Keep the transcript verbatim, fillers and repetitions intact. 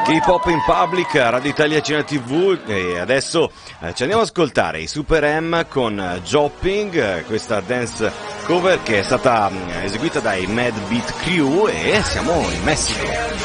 K-Pop in Public, Radio Italia Cinema tivù, e adesso eh, ci andiamo ad ascoltare i Super M con uh, Jopping, eh, questa dance cover che è stata mh, eseguita dai Mad Beat Crew, e siamo in Messico.